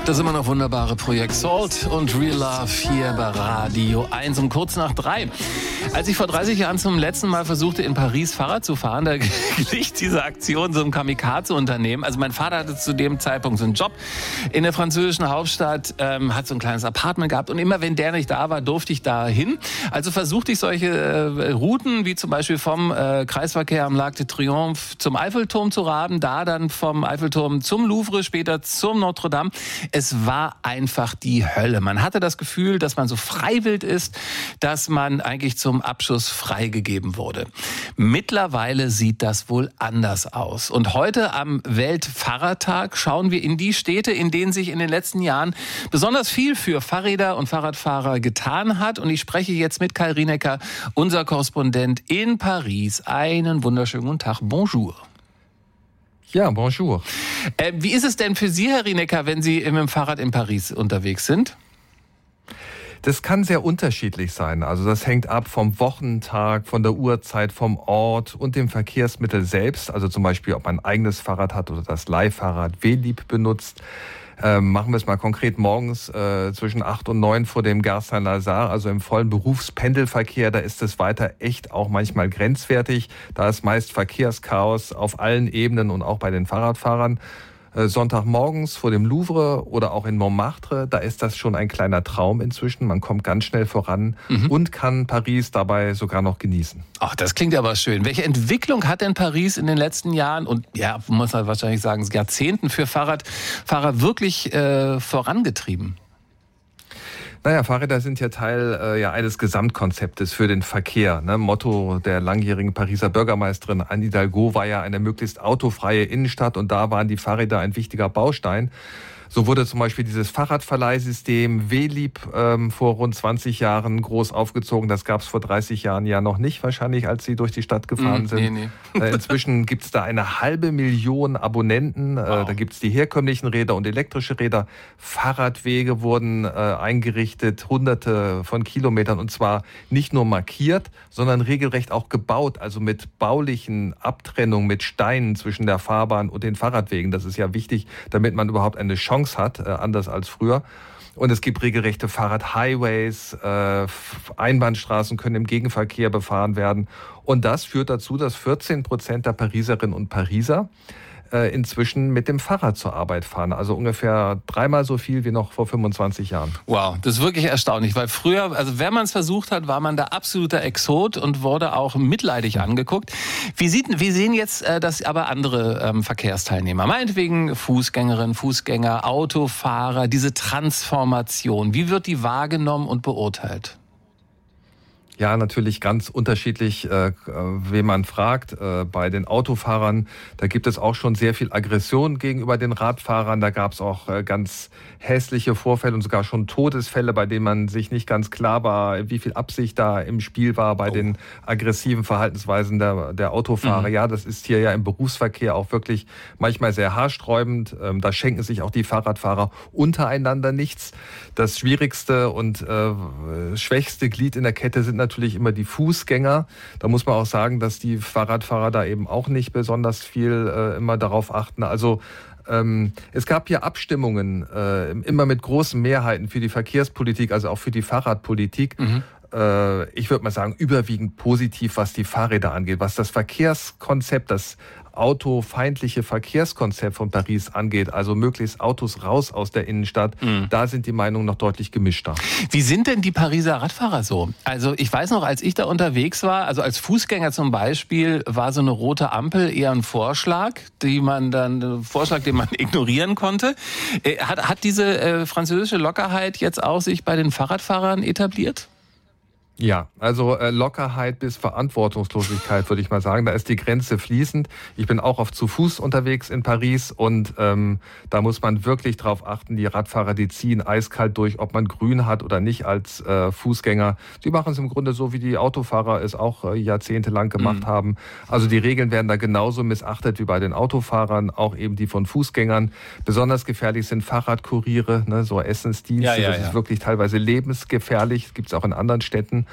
Das immer noch wunderbare Projekt Salt und Real Love hier bei Radio 1 um kurz nach 3. Als ich vor 30 Jahren zum letzten Mal versuchte, in Paris Fahrrad zu fahren, da glich diese Aktion so einem Kamikaze-Unternehmen. Also mein Vater hatte zu dem Zeitpunkt so einen Job in der französischen Hauptstadt, hat so ein kleines Apartment gehabt und immer wenn der nicht da war, durfte ich da hin. Also versuchte ich solche Routen, wie zum Beispiel vom Kreisverkehr am L'arc de Triomphe zum Eiffelturm zu raden, da dann vom Eiffelturm zum Louvre, später zum Notre Dame. Es war einfach die Hölle. Man hatte das Gefühl, dass man so freiwillig ist, dass man eigentlich zum Abschuss freigegeben wurde. Mittlerweile sieht das wohl anders aus. Und heute am Weltfahrradtag schauen wir in die Städte, in denen sich in den letzten Jahren besonders viel für Fahrräder und Fahrradfahrer getan hat. Und ich spreche jetzt mit Kai Rinecker, unser Korrespondent in Paris. Einen wunderschönen guten Tag. Bonjour. Ja, bonjour. Wie ist es denn für Sie, Herr Rinecker, wenn Sie mit dem Fahrrad in Paris unterwegs sind? Das kann sehr unterschiedlich sein. Also das hängt ab vom Wochentag, von der Uhrzeit, vom Ort und dem Verkehrsmittel selbst. Also zum Beispiel, ob man ein eigenes Fahrrad hat oder das Leihfahrrad Velib benutzt. Machen wir es mal konkret morgens zwischen 8 und 9 vor dem Gare Saint-Lazare, also im vollen Berufspendelverkehr, da ist es weiter echt auch manchmal grenzwertig. Da ist meist Verkehrschaos auf allen Ebenen und auch bei den Fahrradfahrern. Sonntagmorgens vor dem Louvre oder auch in Montmartre, da ist das schon ein kleiner Traum inzwischen. Man kommt ganz schnell voran und kann Paris dabei sogar noch genießen. Ach, das klingt aber schön. Welche Entwicklung hat denn Paris in den letzten Jahren und ja, muss man wahrscheinlich sagen, Jahrzehnten für Fahrradfahrer wirklich vorangetrieben? Naja, Fahrräder sind ja Teil eines Gesamtkonzeptes für den Verkehr. Ne? Motto der langjährigen Pariser Bürgermeisterin Anne Hidalgo war ja eine möglichst autofreie Innenstadt und da waren die Fahrräder ein wichtiger Baustein. So wurde zum Beispiel dieses Fahrradverleihsystem Velib vor rund 20 Jahren groß aufgezogen. Das gab es vor 30 Jahren ja noch nicht wahrscheinlich, als Sie durch die Stadt gefahren sind. Nee. Inzwischen gibt es da 500.000 Abonnenten. Wow. Da gibt es die herkömmlichen Räder und elektrische Räder. Fahrradwege wurden eingerichtet, hunderte von Kilometern und zwar nicht nur markiert, sondern regelrecht auch gebaut. Also mit baulichen Abtrennungen, mit Steinen zwischen der Fahrbahn und den Fahrradwegen. Das ist ja wichtig, damit man überhaupt eine Chance hat, anders als früher. Und es gibt regelrechte Fahrradhighways, Einbahnstraßen können im Gegenverkehr befahren werden. Und das führt dazu, dass 14% der Pariserinnen und Pariser inzwischen mit dem Fahrrad zur Arbeit fahren. Also ungefähr 3-mal so viel wie noch vor 25 Jahren. Wow, das ist wirklich erstaunlich, weil früher, also wenn man es versucht hat, war man der absolute Exot und wurde auch mitleidig angeguckt. Wie sehen jetzt das aber andere Verkehrsteilnehmer? Meinetwegen Fußgängerinnen, Fußgänger, Autofahrer, diese Transformation. Wie wird die wahrgenommen und beurteilt? Ja, natürlich ganz unterschiedlich, wen man fragt. Bei den Autofahrern, da gibt es auch schon sehr viel Aggression gegenüber den Radfahrern. Da gab es auch ganz hässliche Vorfälle und sogar schon Todesfälle, bei denen man sich nicht ganz klar war, wie viel Absicht da im Spiel war bei den aggressiven Verhaltensweisen der Autofahrer. Ja, das ist hier ja im Berufsverkehr auch wirklich manchmal sehr haarsträubend. Da schenken sich auch die Fahrradfahrer untereinander nichts. Das schwierigste und schwächste Glied in der Kette sind natürlich immer die Fußgänger. Da muss man auch sagen, dass die Fahrradfahrer da eben auch nicht besonders viel immer darauf achten. Also es gab hier Abstimmungen, immer mit großen Mehrheiten für die Verkehrspolitik, also auch für die Fahrradpolitik. Ich würde mal sagen, überwiegend positiv, was die Fahrräder angeht. Was das Verkehrskonzept, das autofeindliche Verkehrskonzept von Paris angeht, also möglichst Autos raus aus der Innenstadt, da sind die Meinungen noch deutlich gemischter. Wie sind denn die Pariser Radfahrer so? Also ich weiß noch, als ich da unterwegs war, also als Fußgänger zum Beispiel, war so eine rote Ampel eher ein Vorschlag, den man ignorieren konnte. Hat diese französische Lockerheit jetzt auch sich bei den Fahrradfahrern etabliert? Ja, also Lockerheit bis Verantwortungslosigkeit, würde ich mal sagen. Da ist die Grenze fließend. Ich bin auch oft zu Fuß unterwegs in Paris und da muss man wirklich drauf achten, die Radfahrer, die ziehen eiskalt durch, ob man grün hat oder nicht als Fußgänger. Die machen es im Grunde so, wie die Autofahrer es auch jahrzehntelang gemacht haben. Also die Regeln werden da genauso missachtet wie bei den Autofahrern, auch eben die von Fußgängern. Besonders gefährlich sind Fahrradkuriere, ne, so Essensdienste. Das ist wirklich teilweise lebensgefährlich. Das gibt es auch in anderen Städten.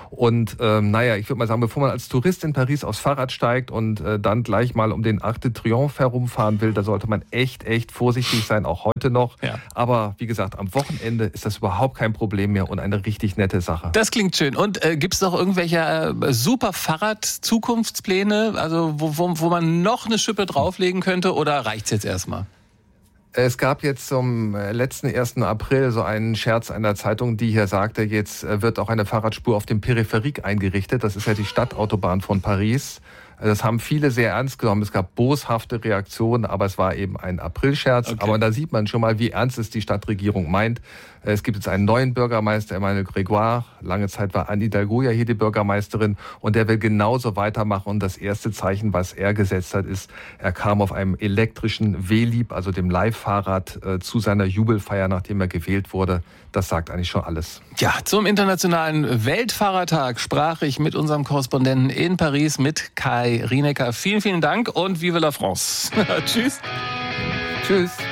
Und ich würde mal sagen, bevor man als Tourist in Paris aufs Fahrrad steigt und dann gleich mal um den Arc de Triomphe herumfahren will, da sollte man echt vorsichtig sein, auch heute noch. Ja. Aber wie gesagt, am Wochenende ist das überhaupt kein Problem mehr und eine richtig nette Sache. Das klingt schön. Und gibt es noch irgendwelche super Fahrrad-Zukunftspläne, also wo man noch eine Schippe drauflegen könnte, oder reicht's jetzt erstmal? Es gab jetzt zum letzten 1. April so einen Scherz einer Zeitung, die hier sagte, jetzt wird auch eine Fahrradspur auf dem Periphérique eingerichtet. Das ist ja die Stadtautobahn von Paris. Das haben viele sehr ernst genommen. Es gab boshafte Reaktionen, aber es war eben ein Aprilscherz. Okay. Aber da sieht man schon mal, wie ernst es die Stadtregierung meint. Es gibt jetzt einen neuen Bürgermeister, Emmanuel Grégoire. Lange Zeit war Anne Hidalgo ja hier die Bürgermeisterin. Und der will genauso weitermachen. Und das erste Zeichen, was er gesetzt hat, ist, er kam auf einem elektrischen Velib, also dem Leihfahrrad, zu seiner Jubelfeier, nachdem er gewählt wurde. Das sagt eigentlich schon alles. Ja, zum Internationalen Weltfahrertag sprach ich mit unserem Korrespondenten in Paris, mit Kai Rinecker. Vielen, vielen Dank und vive la France. Tschüss. Tschüss.